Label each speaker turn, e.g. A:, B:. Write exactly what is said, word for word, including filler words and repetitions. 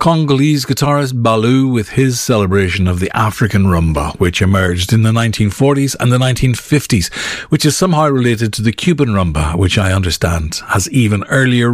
A: Congolese guitarist Baloo with his celebration of the African rumba, which emerged in the nineteen forties and the nineteen fifties, which is somehow related to the Cuban rumba, which I understand has even earlier